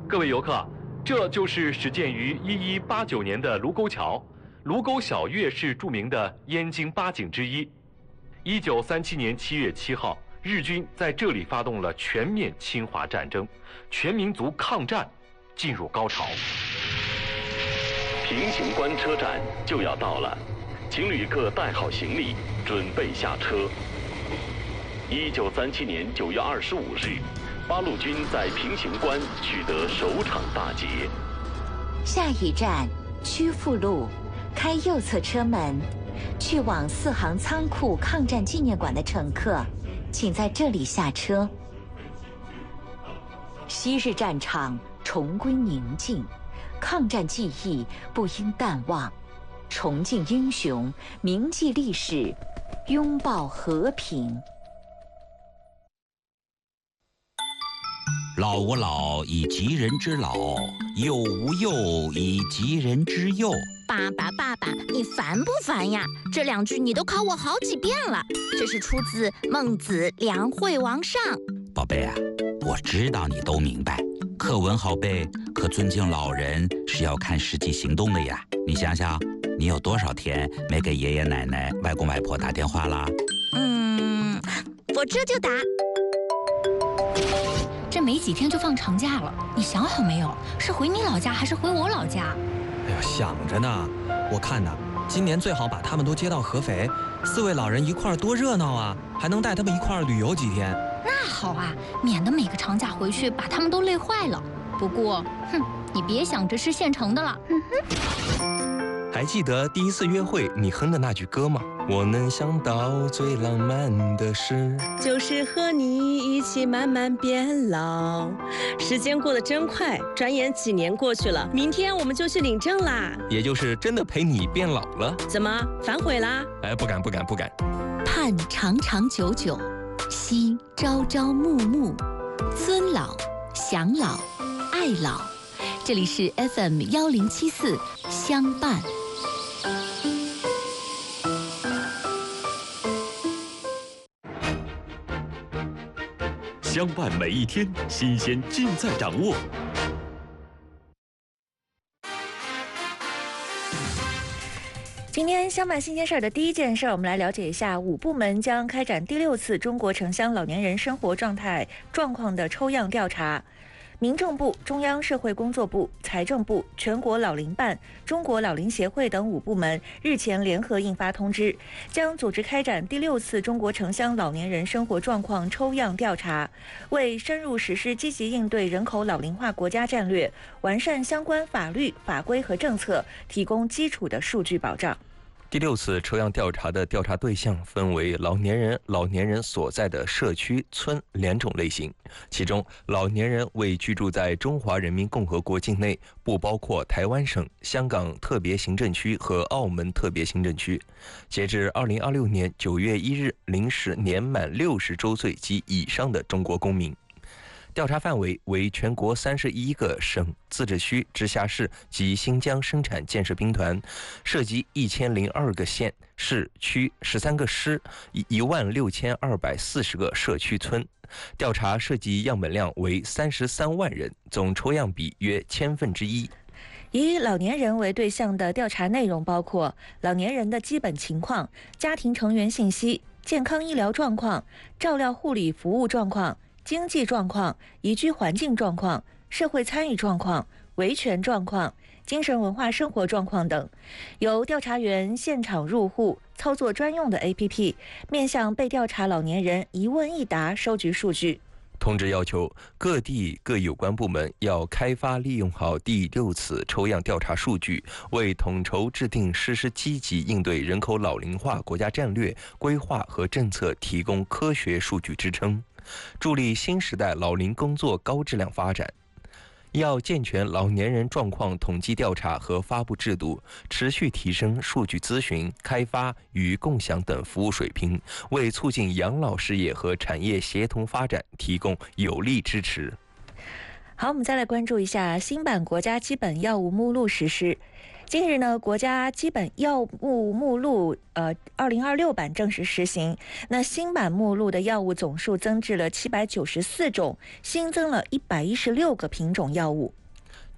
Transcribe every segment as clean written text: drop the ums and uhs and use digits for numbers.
各位游客，这就是始建于1189年的卢沟桥。卢沟晓月是著名的燕京八景之一。1937年7月7号，日军在这里发动了全面侵华战争，全民族抗战进入高潮。 平型关车站就要到了，请旅客带好行李，准备下车。1937年9月25日。八路军在平型关取得首场大捷。 下一站曲阜路，开右侧车门，去往四行仓库抗战纪念馆的乘客，请在这里下车。昔日战场重归宁静，抗战记忆不应淡忘，重敬英雄，铭记历史，拥抱和平。 老吾老以及人之老，幼吾幼以及人之幼。 爸爸，你烦不烦呀？这2句你都考我好几遍了。这是出自《孟子·梁惠王上》。 宝贝啊，我知道你都明白，课文好背，可尊敬老人是要看实际行动的呀。你想想，你有多少天没给爷爷奶奶、外公外婆打电话啦？ 我这就打。 这没几天就放长假了，你想好没有？是回你老家还是回我老家？ 哎呀，想着呢。我看呢，今年最好把他们都接到合肥，4位老人一块儿多热闹啊！还能带他们一块儿旅游几天。 那好啊，免得每个长假回去把他们都累坏了。不过，你别想着吃现成的了。 还记得第一次约会你哼的那句歌吗？我能想到最浪漫的事， 就是和你一起慢慢变老。时间过得真快，转眼几年过去了，明天我们就去领证啦。 也就是真的陪你变老了。 怎么反悔啦？ 哎，不敢。 盼长长久久，惜朝朝暮暮，尊老享老爱老。这里是 FM1074相伴。 相伴每一天，新鲜尽在掌握。 今天相伴新鲜事儿的第一件事，我们来了解一下5部门将开展第6次中国城乡老年人生活状况的抽样调查。民政部、中央社会工作部、财政部、全国老龄办、中国老龄协会等5部门日前联合印发通知，将组织开展第6次中国城乡老年人生活状况抽样调查，为深入实施积极应对人口老龄化国家战略，完善相关法律法规和政策，提供基础的数据保障。 第6次抽样调查的调查对象分为老年人所在的社区、村2种类型，其中老年人为居住在中华人民共和国境内，不包括台湾省、香港特别行政区和澳门特别行政区。截至2026年9月1日零时年满60周岁及以上的中国公民。调查范围为全国31个省、自治区、直辖市及新疆生产建设兵团，涉及1002个县、市、区、13个师，16240个社区村。调查涉及样本量为33万人，总抽样比约1/1000。 以老年人为对象的调查内容包括老年人的基本情况、家庭成员信息、健康医疗状况、照料护理服务状况、经济状况、宜居环境状况、社会参与状况、维权状况、精神文化生活状况等，由调查员现场入户操作专用的 APP， 面向被调查老年人一问一答收集数据。 通知要求各地各有关部门要开发利用好第6次抽样调查数据，为统筹制定实施积极应对人口老龄化国家战略规划和政策提供科学数据支撑，助力新时代老龄工作高质量发展。要健全老年人状况统计调查和发布制度，持续提升数据咨询、开发与共享等服务水平，为促进养老事业和产业协同发展提供有力支持。 好，我们再来关注一下新版国家基本药物目录实施。近日呢，国家基本药物目录2026版正式实行。那新版目录的药物总数增至了794种，新增了116个品种药物。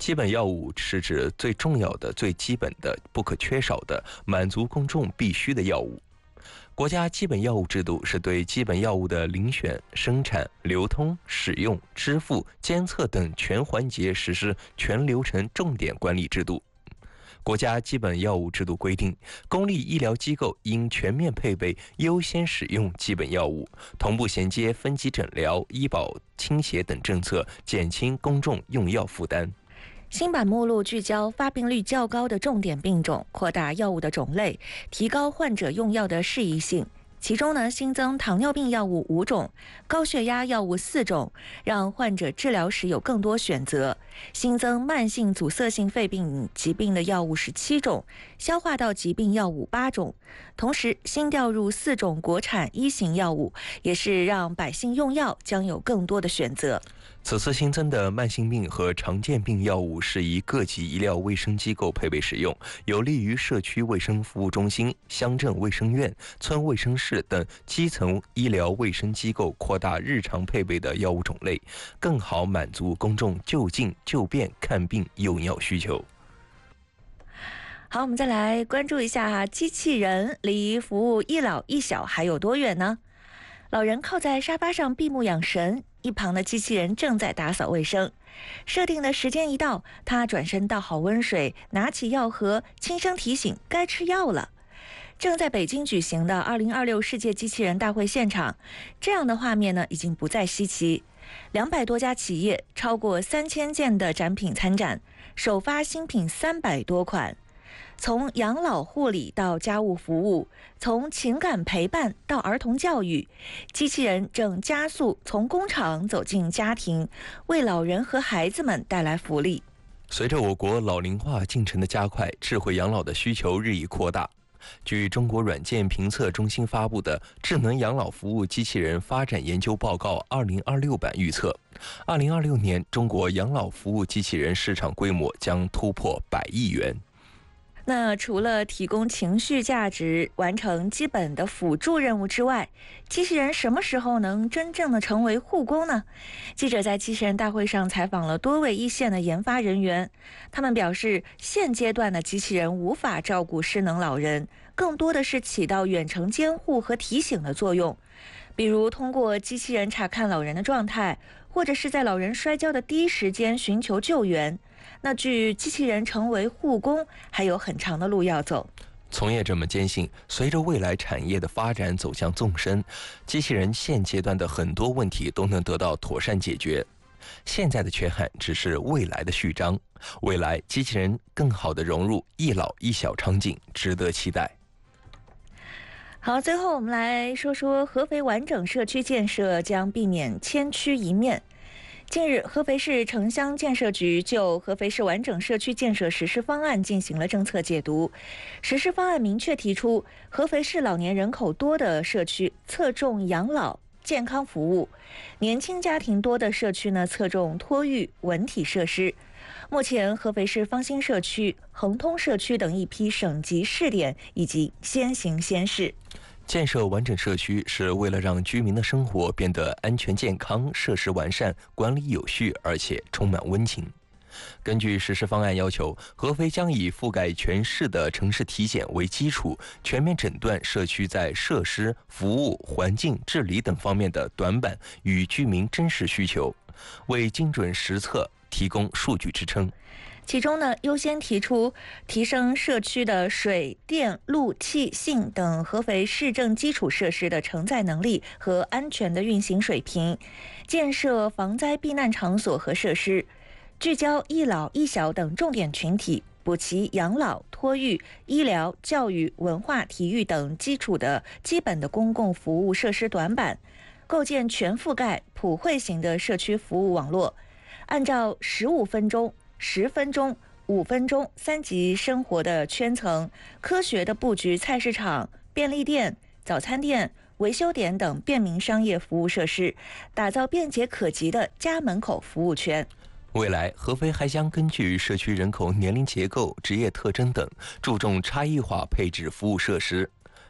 基本药物是指最重要的、最基本的、不可缺少的、满足公众必须的药物。国家基本药物制度是对基本药物的遴选、生产、流通、使用、支付、监测等全环节实施全流程重点管理制度。国家基本药物制度规定，公立医疗机构应全面配备优先使用基本药物，同步衔接分级诊疗、医保倾斜等政策，减轻公众用药负担。 新版目录聚焦发病率较高的重点病种，扩大药物的种类，提高患者用药的适宜性。其中呢，新增糖尿病药物5种，高血压药物4种，让患者治疗时有更多选择。新增慢性阻塞性肺病疾病的药物17种，消化道疾病药物8种。同时，新调入4种国产1型药物，也是让百姓用药将有更多的选择。 此次新增的慢性病和常见病药物适宜各级医疗卫生机构配备使用，有利于社区卫生服务中心、乡镇卫生院、村卫生室等基层医疗卫生机构扩大日常配备的药物种类，更好满足公众就近就便看病用药需求。 好，我们再来关注一下机器人离服务一老一小还有多远呢？老人靠在沙发上闭目养神，一旁的机器人正在打扫卫生。设定的时间一到，他转身倒好温水，拿起药盒，轻声提醒该吃药了。正在北京举行的2026世界机器人大会现场，这样的画面呢已经不再稀奇。200多家企业，超过3000件的展品参展，首发新品300多款。从养老护理到家务服务，从情感陪伴到儿童教育，机器人正加速从工厂走进家庭，为老人和孩子们带来福利。 随着我国老龄化进程的加快，智慧养老的需求日益扩大。据中国软件评测中心发布的《智能养老服务机器人发展研究报告2026版》预测，2026年中国养老服务机器人市场规模将突破100亿元。 那除了提供情绪价值、完成基本的辅助任务之外，机器人什么时候能真正的成为护工呢？记者在机器人大会上采访了多位一线的研发人员，他们表示，现阶段的机器人无法照顾失能老人，更多的是起到远程监护和提醒的作用，比如通过机器人查看老人的状态，或者是在老人摔跤的第一时间寻求救援。那距机器人成为护工还有很长的路要走。 从业者们坚信，随着未来产业的发展走向纵深，机器人现阶段的很多问题都能得到妥善解决。现在的缺憾只是未来的序章，未来机器人更好地融入一老一小场景，值得期待。 好，最后我们来说说合肥完整社区建设将避免千区一面。近日，合肥市城乡建设局就合肥市完整社区建设实施方案进行了政策解读。实施方案明确提出，合肥市老年人口多的社区侧重养老健康服务，年轻家庭多的社区呢侧重托育文体设施。目前，合肥市芳兴社区、恒通社区等一批省级试点已经先行先试。 建设完整社区是为了让居民的生活变得安全健康、设施完善、管理有序，而且充满温情。根据实施方案要求，合肥将以覆盖全市的城市体检为基础，全面诊断社区在设施、服务、环境治理等方面的短板与居民真实需求，为精准实测提供数据支撑。 其中呢，优先提出提升社区的水电路气信等合肥市政基础设施的承载能力和安全的运行水平，建设防灾避难场所和设施，聚焦一老一小等重点群体，补齐养老、托育、医疗、教育、文化、体育等基本的公共服务设施短板，构建全覆盖普惠型的社区服务网络，按照15分钟、10分钟、5分钟3级生活的圈层，科学的布局菜市场、便利店、早餐店、维修点等便民商业服务设施，打造便捷可及的家门口服务圈。 未来，合肥还将根据社区人口年龄结构、职业特征等，注重差异化配置服务设施。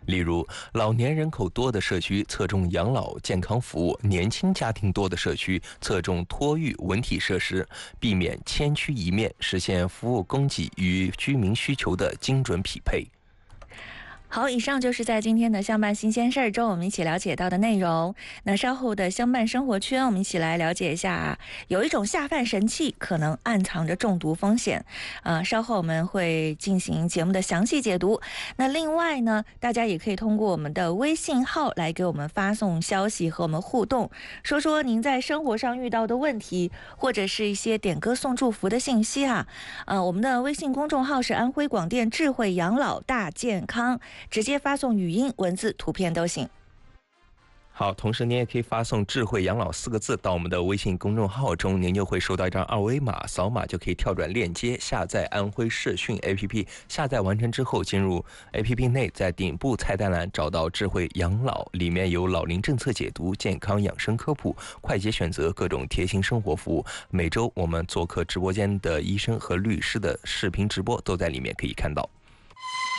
例如，老年人口多的社区侧重养老健康服务，年轻家庭多的社区侧重托育文体设施，避免千区一面，实现服务供给与居民需求的精准匹配。 好，以上就是在今天的乡办新鲜事儿中我们一起了解到的内容。那稍后的乡办生活圈，我们一起来了解一下，有一种下饭神器可能暗藏着中毒风险。稍后我们会进行节目的详细解读。那另外呢，大家也可以通过我们的微信号来给我们发送消息和我们互动，说说您在生活上遇到的问题，或者是一些点歌送祝福的信息啊。我们的微信公众号是安徽广电智慧养老大健康。直接发送语音、文字、图片都行。 好，同时您也可以发送智慧养老4个字到我们的微信公众号中，您就会收到一张二维码，扫码就可以跳转链接下载安徽视讯 APP。 下载完成之后，进入 APP 内，在顶部菜单栏找到智慧养老，里面有老龄政策解读、健康养生科普、快捷选择各种贴心生活服务。每周我们做客直播间的医生和律师的视频直播都在里面可以看到。